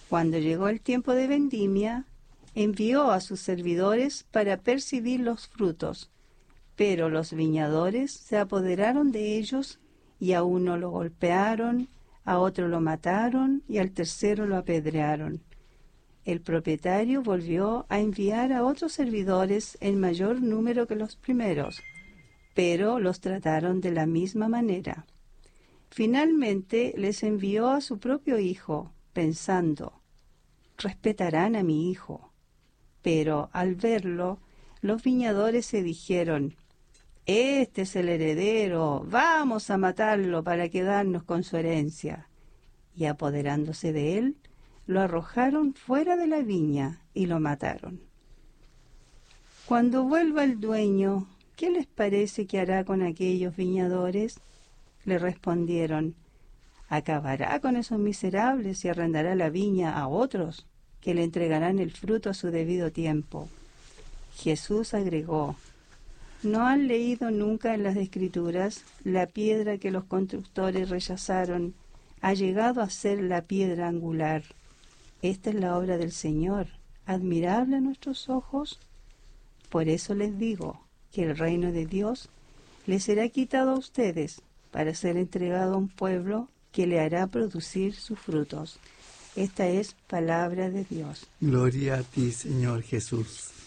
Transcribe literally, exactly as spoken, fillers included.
Cuando llegó el tiempo de vendimia, envió a sus servidores para percibir los frutos, pero los viñadores se apoderaron de ellos y a uno lo golpearon, a otro lo mataron y al tercero lo apedrearon. El propietario volvió a enviar a otros servidores en mayor número que los primeros, pero los trataron de la misma manera. Finalmente les envió a su propio hijo, pensando, respetarán a mi hijo. Pero al verlo, los viñadores se dijeron, este es el heredero, vamos a matarlo para quedarnos con su herencia. Y apoderándose de él, lo arrojaron fuera de la viña y lo mataron. Cuando vuelva el dueño, ¿qué les parece que hará con aquellos viñadores? Le respondieron, acabará con esos miserables y arrendará la viña a otros, que le entregarán el fruto a su debido tiempo. Jesús agregó, ¿no han leído nunca en las Escrituras la piedra que los constructores rechazaron ha llegado a ser la piedra angular? Esta es la obra del Señor, admirable a nuestros ojos. Por eso les digo que el reino de Dios les será quitado a ustedes para ser entregado a un pueblo que le hará producir sus frutos. Esta es palabra de Dios. Gloria a ti, Señor Jesús.